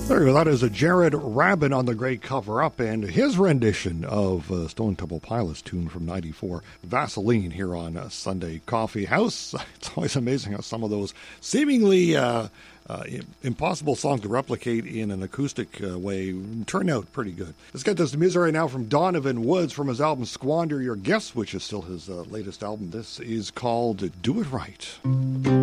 There you go. That is a Jared Rabin on the Great Cover Up and his rendition of Stone Temple Pilots tune from '94, Vaseline, here on Sunday Coffee House. It's always amazing how some of those seemingly impossible songs to replicate in an acoustic way turn out pretty good. Let's get this music right now from Donovan Woods from his album Squander Your Gifts, which is still his latest album. This is called Do It Right.